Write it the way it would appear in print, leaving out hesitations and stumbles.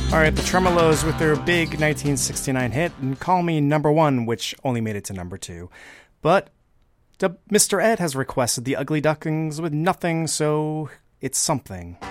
All right, the Tremolos with their big 1969 hit, and Call Me Number One, which only made it to number 2. But Mr. Ed has requested the Ugly Ducklings with Nothing, so it's something.